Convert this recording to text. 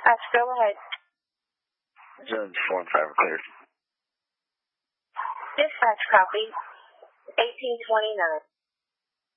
Dispatch, go ahead. Zones 4 and 5 are cleared. Dispatch, copy. 1829.